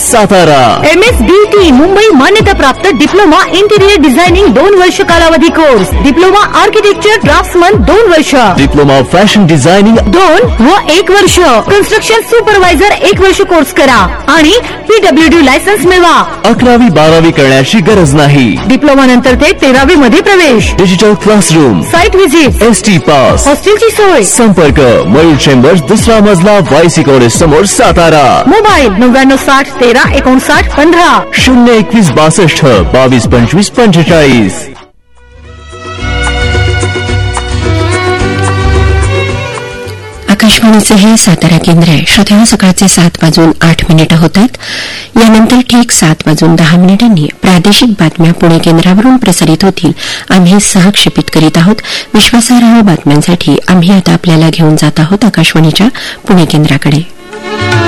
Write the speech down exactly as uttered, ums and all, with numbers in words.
Satara. M S बी T Mumbai मान्यता प्राप्त diploma interior designing दोन वर्ष कालावधी कोर्स. डिप्लोमा आर्किटेक्चर ड्राफ्ट्समन दोन वर्ष. डिप्लोमा फॅशन डिझायनिंग दोन व एक वर्ष. कन्स्ट्रक्शन सुपरवायझर एक वर्ष कोर्स करा आणि पीडब्ल्यूडी लायसन्स मिळवा. अकरावी बारावी करण्याची गरज नाही. डिप्लोमा नंतर ते तेरावी मध्ये प्रवेश. Digital classroom, site visit, S T pass, हॉस्टेलची सोय. संपर्क मयूर चेंबर्स, दुसरा मजला, वायसी कॉलेज समोर, सातारा. मोबाईल नव्याण्णव साठ तेरा एकोणसाठ पंधरा. शून्य एकवीस बासष्ट बावीस पंचवीस पंचेचाळीस. आकाशवाणीचे हे सातारा केंद्र आहे. श्रोत्यांनो, सकाळचे सात वाजून आठ मिनिटं होतात. यानंतर ठीक सात वाजून दहा मिनिटांनी प्रादेशिक बातम्या पुणे केंद्रावरून प्रसारित होतील. आम्ही सहक्षेपित करीत आहोत. विश्वासार्ह बातम्यांसाठी आम्ही आता आपल्याला घेऊन जात आहोत आकाशवाणीच्या पुणे केंद्राकडे.